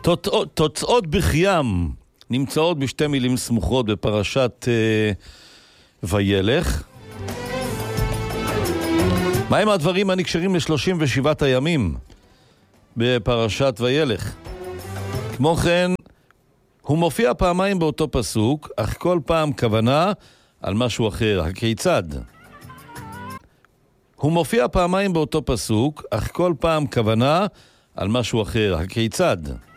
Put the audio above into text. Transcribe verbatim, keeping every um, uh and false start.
תוצאות בחיים נמצאות בשתי מילים סמוכות בפרשת אה, וילך. מהם הדברים הנקשרים ל-שלושים ושבעת הימים בפרשת וילך? כמו כן, הוא מופיע פעמיים באותו פסוק, אך כל פעם כוונה על משהו אחר. הכיצד? הוא מופיע פעמיים באותו פסוק, אך כל פעם כוונה על משהו אחר. הכיצד?